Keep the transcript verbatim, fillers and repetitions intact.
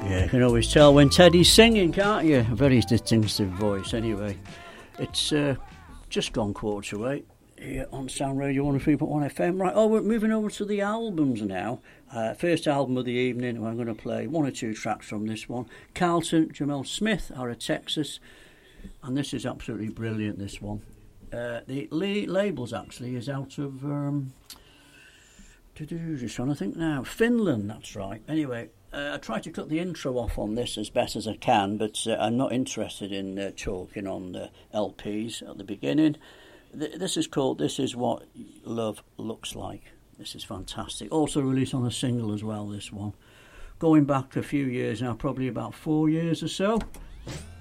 Yeah, you can always tell when Teddy's singing, can't you? A very distinctive voice, anyway. It's uh, just gone quarter to eight here on Sound Radio one oh three point one F M. Right, oh, we're moving over to the albums now. Uh, first album of the evening, I'm going to play one or two tracks from this one. Carlton Jamel Smith out of Texas, and this is absolutely brilliant, this one. Uh, the la- labels, actually, is out of... Um, just trying to think now. Finland, that's right. Anyway... Uh, I try to cut the intro off on this as best as I can, but uh, I'm not interested in uh, talking on the L Ps at the beginning. Th- this is called This Is What Love Looks Like. This is fantastic. Also released on a single as well, this one. Going back a few years now, probably about four years or so.